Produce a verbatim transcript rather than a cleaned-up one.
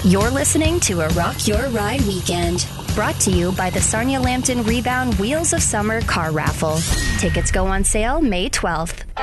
You're listening to a Rock Your Ride weekend. Brought to you by the Sarnia Lambton Rebound Wheels of Summer Car Raffle. Tickets go on sale May twelfth.